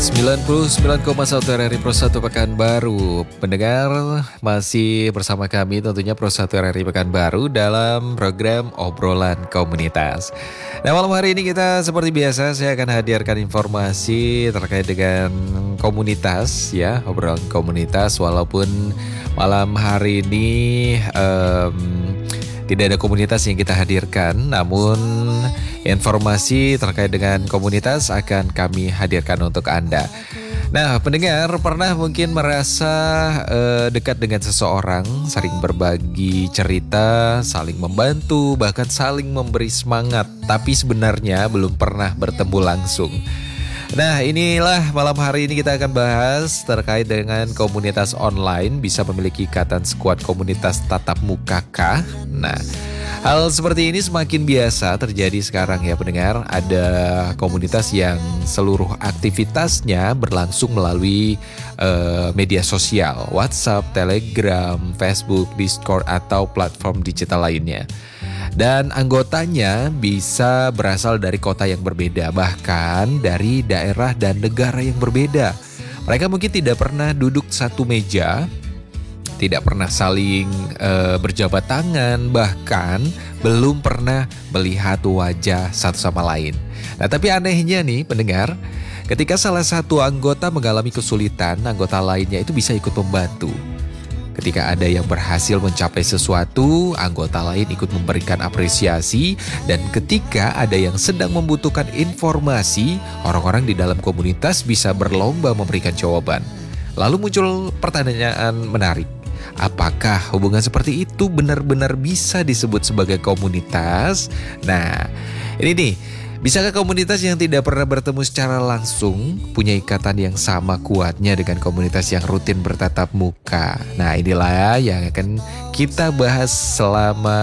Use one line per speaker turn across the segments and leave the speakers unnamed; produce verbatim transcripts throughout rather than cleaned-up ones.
sembilan puluh sembilan koma satu R R I Pro satu Pekanbaru. Pendengar masih bersama kami tentunya Pro satu R R I Pekanbaru dalam program Obrolan Komunitas. Nah, malam hari ini kita seperti biasa saya akan hadirkan informasi terkait dengan komunitas ya, obrolan komunitas, walaupun malam hari ini um, tidak ada komunitas yang kita hadirkan, namun informasi terkait dengan komunitas akan kami hadirkan untuk Anda. Nah, pendengar pernah mungkin merasa uh, dekat dengan seseorang, sering berbagi cerita, saling membantu, bahkan saling memberi semangat, tapi sebenarnya belum pernah bertemu langsung. Nah, inilah malam hari ini kita akan bahas terkait dengan komunitas online bisa memiliki ikatan sekuat komunitas tatap muka kah? Nah, hal seperti ini semakin biasa terjadi sekarang ya pendengar. Ada komunitas yang seluruh aktivitasnya berlangsung melalui uh, media sosial, WhatsApp, Telegram, Facebook, Discord, atau platform digital lainnya. Dan anggotanya bisa berasal dari kota yang berbeda, bahkan dari daerah dan negara yang berbeda. Mereka mungkin tidak pernah duduk satu meja, tidak pernah saling e, berjabat tangan, bahkan belum pernah melihat wajah satu sama lain. Nah, tapi anehnya nih pendengar, ketika salah satu anggota mengalami kesulitan, anggota lainnya itu bisa ikut membantu. Ketika ada yang berhasil mencapai sesuatu, anggota lain ikut memberikan apresiasi. Dan ketika ada yang sedang membutuhkan informasi, orang-orang di dalam komunitas bisa berlomba memberikan jawaban. Lalu muncul pertanyaan menarik. Apakah hubungan seperti itu benar-benar bisa disebut sebagai komunitas? Nah, ini nih. Bisakah komunitas yang tidak pernah bertemu secara langsung punya ikatan yang sama kuatnya dengan komunitas yang rutin bertatap muka? Nah, inilah yang akan kita bahas selama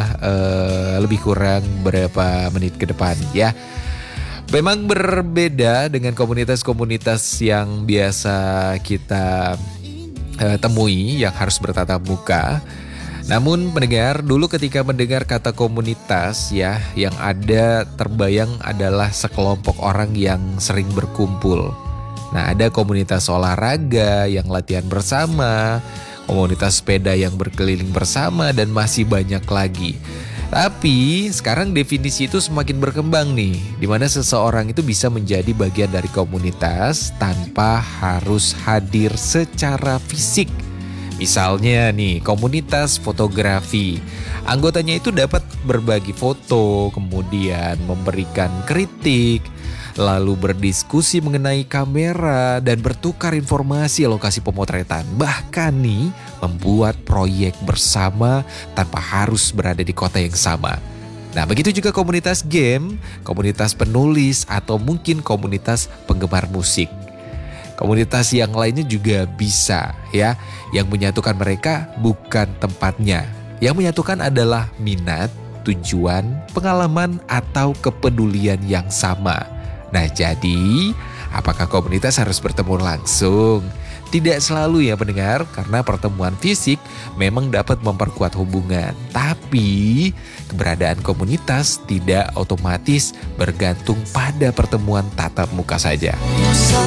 uh, lebih kurang beberapa menit ke depan ya. Memang berbeda dengan komunitas-komunitas yang biasa kita uh, temui yang harus bertatap muka. Namun pendengar, dulu ketika mendengar kata komunitas ya, yang ada terbayang adalah sekelompok orang yang sering berkumpul. Nah, ada komunitas olahraga yang latihan bersama, komunitas sepeda yang berkeliling bersama, dan masih banyak lagi. Tapi sekarang definisi itu semakin berkembang nih, di mana seseorang itu bisa menjadi bagian dari komunitas tanpa harus hadir secara fisik. Misalnya nih, komunitas fotografi. Anggotanya itu dapat berbagi foto, kemudian memberikan kritik, lalu berdiskusi mengenai kamera, dan bertukar informasi lokasi pemotretan. Bahkan nih, membuat proyek bersama tanpa harus berada di kota yang sama. Nah, begitu juga komunitas game, komunitas penulis, atau mungkin komunitas penggemar musik. Komunitas yang lainnya juga bisa ya. Yang menyatukan mereka bukan tempatnya. Yang menyatukan adalah minat, tujuan, pengalaman, atau kepedulian yang sama. Nah, jadi apakah komunitas harus bertemu langsung? Tidak selalu ya pendengar, karena pertemuan fisik memang dapat memperkuat hubungan. Tapi keberadaan komunitas tidak otomatis bergantung pada pertemuan tatap muka saja.